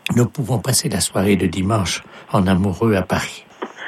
Nous pouvons passer la soirée de dimanche en amoureux à Paris.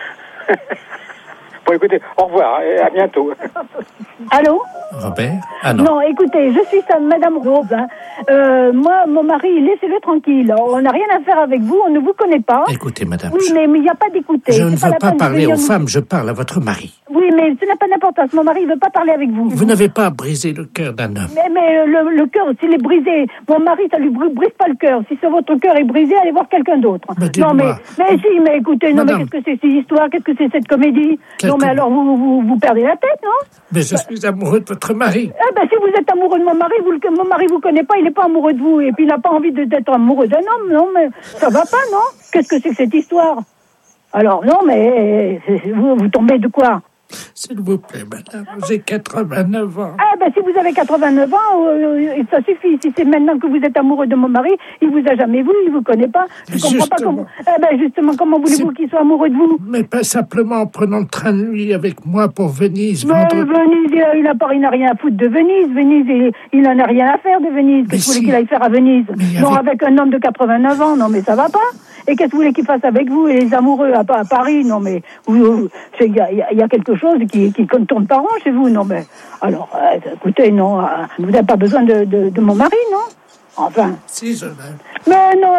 Bon, écoutez, au revoir et à bientôt. Allô? Robert? Ah non. Non, écoutez, je suis Madame Rose. Moi, mon mari, laissez-le tranquille. On n'a rien à faire avec vous, on ne vous connaît pas. Écoutez, madame. Oui, mais il n'y a pas d'écouter. Je ne veux pas parler aux femmes, je parle à votre mari. Oui, mais ce n'a pas d'importance. Mon mari ne veut pas parler avec vous. Vous n'avez pas brisé le cœur d'un homme. Mais le cœur, s'il est brisé, mon mari, ça lui brise pas le cœur. Si votre cœur est brisé, allez voir quelqu'un d'autre. Non, mais écoutez, non, mais qu'est-ce que c'est ces histoires? Qu'est-ce que c'est cette comédie? Non, mais alors vous perdez la tête, non? Mais je suis amoureux de votre mari. Eh ben, si vous êtes amoureux de mon mari, mon mari vous connaît pas, il n'est pas amoureux de vous, et puis il n'a pas envie d'être amoureux d'un homme, non, mais ça va pas, non? Qu'est-ce que c'est que cette histoire? Alors, non, mais vous tombez de quoi? S'il vous plaît, madame, j'ai 89 ans. Ah, ben, si vous avez 89 ans, ça suffit. Si c'est maintenant que vous êtes amoureux de mon mari, il vous a jamais vu, il vous connaît pas. Je comprends pas comment. Justement, comment voulez-vous qu'il soit amoureux de vous? Mais pas simplement en prenant le train de nuit avec moi pour Venise. Mais Venise, il n'a rien à foutre de Venise. Venise, il n'en a rien à faire de Venise. Qu'est-ce que vous voulez qu'il aille faire à Venise? Non, avec un homme de 89 ans, non, mais ça va pas. Et qu'est-ce que vous voulez qu'il fasse avec vous et les amoureux à Paris? Non, mais il y a quelque chose qui ne tourne pas rond chez vous. Non, mais alors, écoutez, non, vous n'avez pas besoin de mon mari, non? Enfin. Si, je l'aime. Mais non,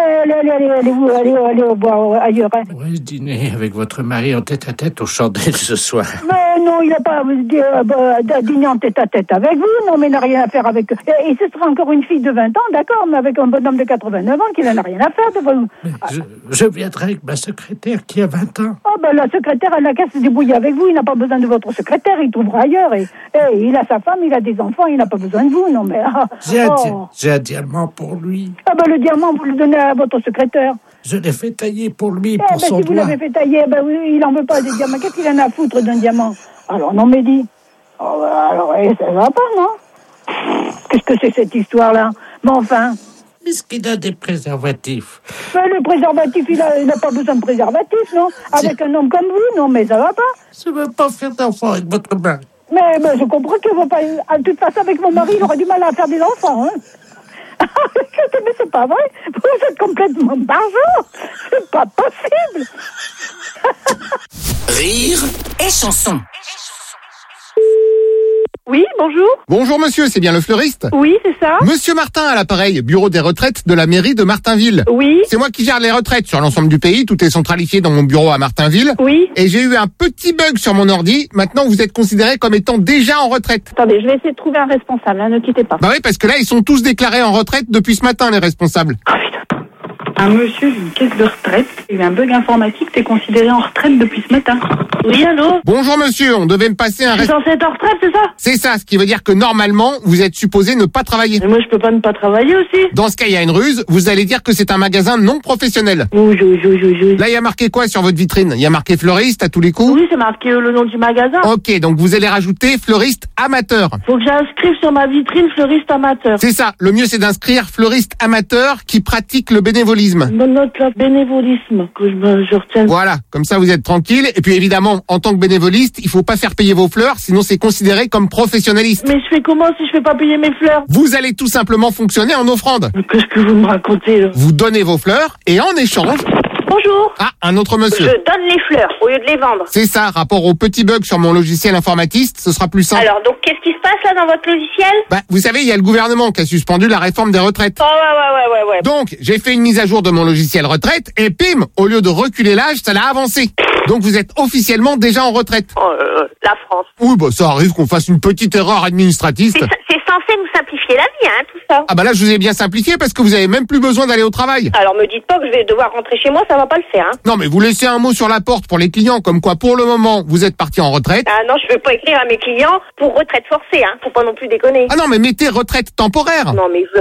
allez boire ailleurs. Hein. Oui, dîner avec votre mari en tête-à-tête aux chandelles ce soir. Mais non, il n'a pas dîner en tête-à-tête avec vous. Non, mais il n'a rien à faire avec... Et ce sera encore une fille de 20 ans, d'accord, mais avec un bonhomme de 89 ans qui n'en a rien à faire de vous. Je viendrai avec ma secrétaire qui a 20 ans. Oh, ben la secrétaire, elle n'a qu'à se débrouiller avec vous. Il n'a pas besoin de votre secrétaire, il trouvera ailleurs. Et il a sa femme, il a des enfants, il n'a pas besoin de vous. Non, mais... J'ai un diamant pour lui. Ah ben le diamant, vous le donnez à votre secrétaire. Je l'ai fait tailler pour lui, pour son doigt. Si vous l'avez fait tailler, il n'en veut pas des diamants. Qu'est-ce qu'il en a à foutre d'un diamant? Alors non, mais dis. Alors, ça va pas, non? Qu'est-ce que c'est cette histoire-là? Mais enfin... Est-ce qu'il a des préservatifs? Mais le préservatif, il n'a pas besoin de préservatif, non? Avec un homme comme vous, non, mais ça va pas. Je ne veux pas faire d'enfant avec votre mari. Mais je comprends qu'il ne va pas... De toute façon, avec mon mari, il aura du mal à faire des enfants, hein. Mais c'est pas vrai. Vous êtes complètement barjot. C'est pas possible. Rire et chanson. Oui, bonjour. Bonjour monsieur, c'est bien le fleuriste? Oui, c'est ça. Monsieur Martin à l'appareil, bureau des retraites de la mairie de Martinville. Oui. C'est moi qui gère les retraites sur l'ensemble du pays, tout est centralisé dans mon bureau à Martinville. Oui. Et j'ai eu un petit bug sur mon ordi, maintenant vous êtes considéré comme étant déjà en retraite. Attendez, je vais essayer de trouver un responsable, ne quittez pas. Bah oui, parce que là ils sont tous déclarés en retraite depuis ce matin les responsables. Oh putain. Un monsieur d'une caisse de retraite, il y a eu un bug informatique, t'es considéré en retraite depuis ce matin. Oui, allô? Bonjour monsieur, on devait me passer un... Je suis censé être en retraite, c'est ça? C'est ça, ce qui veut dire que normalement, vous êtes supposé ne pas travailler. Mais moi, je peux pas ne pas travailler aussi. Dans ce cas, il y a une ruse, vous allez dire que c'est un magasin non professionnel. Oui. Là, il y a marqué quoi sur votre vitrine? Il y a marqué fleuriste à tous les coups? Oui, c'est marqué le nom du magasin. Ok, donc vous allez rajouter fleuriste amateur. Faut que j'inscrive sur ma vitrine fleuriste amateur. C'est ça, le mieux c'est d'inscrire fleuriste amateur qui pratique le bénévolisme. Bonne note là, bénévolisme, que je retienne. Voilà, comme ça vous êtes tranquille. Et puis évidemment, en tant que bénévoliste, il faut pas faire payer vos fleurs, sinon c'est considéré comme professionnaliste. Mais je fais comment si je fais pas payer mes fleurs? Vous allez tout simplement fonctionner en offrande. Mais qu'est-ce que vous me racontez là? Vous donnez vos fleurs et en échange... Bonjour. Ah, un autre monsieur. Je donne les fleurs au lieu de les vendre. C'est ça, rapport au petit bug sur mon logiciel informatiste, ce sera plus simple. Alors, donc, qu'est-ce qui se passe là dans votre logiciel? Vous savez, il y a le gouvernement qui a suspendu la réforme des retraites. Oh, ouais. Donc, j'ai fait une mise à jour de mon logiciel retraite et pim, au lieu de reculer l'âge, ça l'a avancé. Donc, vous êtes officiellement déjà en retraite. La France. Oui, ça arrive qu'on fasse une petite erreur administrative. C'est censé nous simplifier la vie, tout ça. Ah là, je vous ai bien simplifié parce que vous avez même plus besoin d'aller au travail. Alors, me dites pas que je vais devoir rentrer chez moi, ça va pas le faire, Non, mais vous laissez un mot sur la porte pour les clients, comme quoi, pour le moment, vous êtes parti en retraite. Ah non, je veux pas écrire à mes clients pour retraite forcée, Faut pas non plus déconner. Ah non, mais mettez retraite temporaire. Non, mais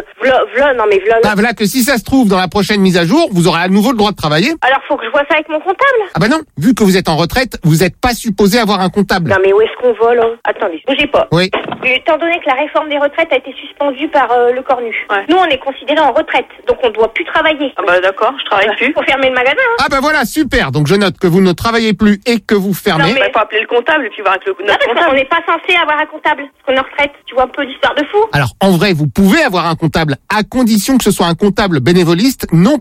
v'là. Voilà que si ça se trouve, dans la prochaine mise à jour, vous aurez à nouveau le droit de travailler. Alors, faut que je vois ça avec mon comptable. Ah non, vu que vous êtes en retraite, vous n'êtes pas supposé avoir un comptable. Non, mais où est-ce qu'on va, là? Attendez, bougez pas. Oui. Étant donné que la réforme des retraites a été suspendue par le Cornu, nous, on est considérés en retraite, donc on doit plus travailler. Ah d'accord, je travaille plus. Faut fermer le magasin, Ah voilà, super. Donc je note que vous ne travaillez plus et que vous fermez. Non, mais faut appeler le comptable et puis voir avec notre parce comptable. qu'on n'est pas censé avoir un comptable, parce qu'on est en retraite. Tu vois un peu l'histoire de fou. Alors en vrai, vous pouvez avoir un comptable à condition que ce soit un comptable bénévoliste non